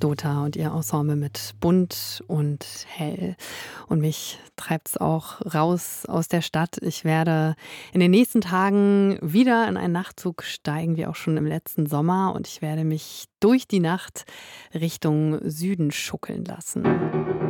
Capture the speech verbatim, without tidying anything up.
Dota und ihr Ensemble mit bunt und hell. Und mich treibt's auch raus aus der Stadt. Ich werde in den nächsten Tagen wieder in einen Nachtzug steigen, wie auch schon im letzten Sommer. Und ich werde mich durch die Nacht Richtung Süden schukkeln lassen.